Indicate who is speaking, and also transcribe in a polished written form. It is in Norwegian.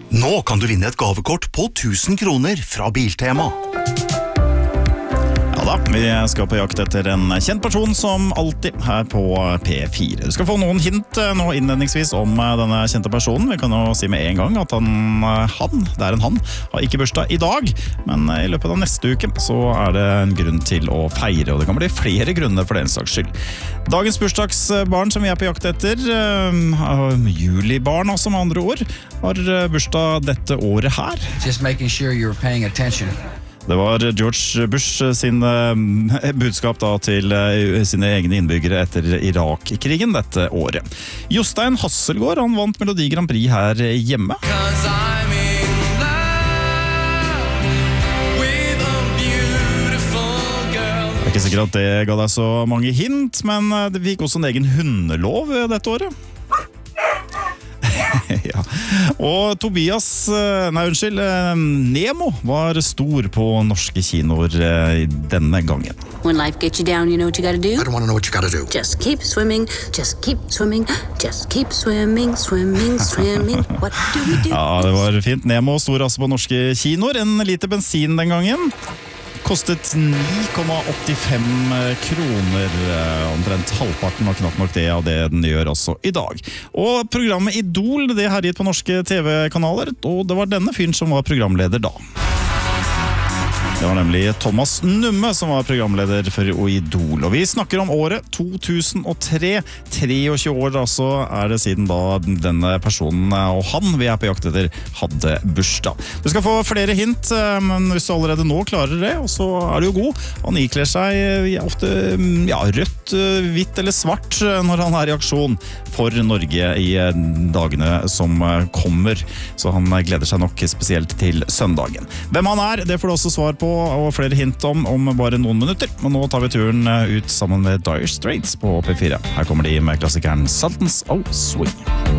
Speaker 1: Nå kan du vinne et gavekort på 1000 kroner fra Biltema.
Speaker 2: Ja da, vi skal på jakt etter en kjent person som alltid her på P4. Du skal få noen hint nå innledningsvis om denne kjente personen. Vi kan jo si med en gang at det er en han, har ikke bursdag i dag, men i løpet av neste uke så er det en grunn til å feire, og det kan bli flere grunner for den slags skyld. Dagens bursdagsbarn som vi er på jakt etter, julibarn også med andre ord, har bursdag dette året her.
Speaker 3: Just making sure you're paying attention.
Speaker 2: Det var George Bush sin budskap da til sine egne innbyggere etter Irak-krigen dette året. Jostein Hasselgaard, han vant Melodi Grand Prix her hjemme. Det er ikke sikkert at det ga deg så mange hint, men det fikk også en egen hundelov dette året. Ja. Og Nemo var stor på norske kinoer denne gangen.
Speaker 4: When life gets you down, you know what you gotta do?
Speaker 1: I don't want to know what you gotta do.
Speaker 4: Just keep swimming, just keep swimming, just keep swimming, swimming, swimming. What do we do?
Speaker 2: Ja, det var fint. Nemo stor altså på norske kinoer. En liter bensin den gangen. Kostet 9,85 kroner, omtrent halvparten og knapt nok det av det den gjør også i dag. Og programmet Idol, det herjet på norske TV-kanaler, og det var denne fyren som var programleder da. Det var nemlig Thomas Numme som var programleder for Idol. Og vi snakker om året 2003. 23 år altså er det siden da denne personen og han vi er på jakt etter hadde bursdag. Du skal få flere hint, men hvis du allerede nå klarer det, så er du jo god. Han ikler seg ofte rødt, hvitt eller svart når han er i aksjon for Norge i dagene som kommer. Så han gleder seg nok spesielt til søndagen. Hvem han er, det får du også svar på og flere hint om bare noen minutter. Men nå tar vi turen ut sammen med Dire Straits på P4. Her kommer de med klassikeren Sultans of Swing.